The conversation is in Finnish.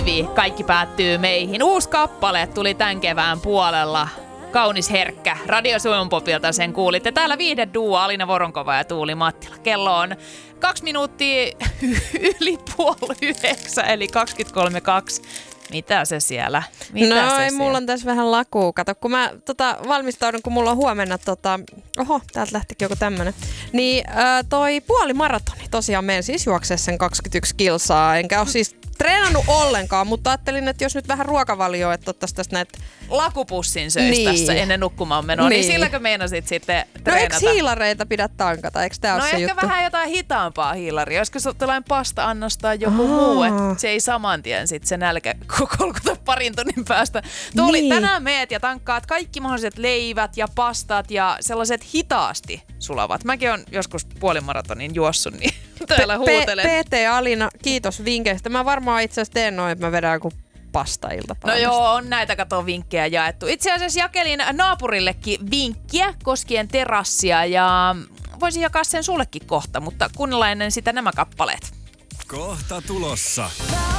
Kaikki päättyy meihin. Uusi kappale tuli tämän kevään puolella. Kaunis herkkä. Radio Suomen Popilta sen kuulitte. Täällä viihdeduo Alina Voronkova ja Tuuli Mattila. Kello on 2 minuuttia yli 8:30, eli 23.2. Mitä se siellä? Mulla on tässä vähän lakuu. Kato, kun mä valmistaudun, kun mulla on huomenna oho, täältä lähtikin joku tämmönen. Niin toi puolimaratoni tosiaan menen siis juoksee sen 21 kilsaa. Enkä ole siis treenannut ollenkaan, mutta ajattelin, että jos nyt vähän ruokavalioa, että ottaisi tästä näitä lakupussin söisi tässä ennen nukkumaan menoa, niin silläkö meinasit sitten treenata? No eikö hiilareita pidä tankata? Eikö tää ole se juttu? Ehkä vähän jotain hitaampaa hiilaria. Olisiko se tällainen pasta-annostaa joku muu, että se ei saman tien sitten se nälkä kolkuta parin tunnin päästä. Tuuli, tänään meet ja tankkaat kaikki mahdolliset leivät ja pastat ja sellaiset hitaasti sulavat. Mäkin on joskus puolimaratonin juossut, niin täällä huutelen. PT Alina, kiitos vinkkeistä. Mä varmaan itse asiassa teen noin, että mä vedän joku pasta-iltapäivästä. No joo, on näitä vinkkejä jaettu. Itse asiassa jakelin naapurillekin vinkkiä koskien terassia ja voisin jakaa sen sullekin kohta, mutta kuunnellaan ennen sitä nämä kappaleet. Kohta tulossa.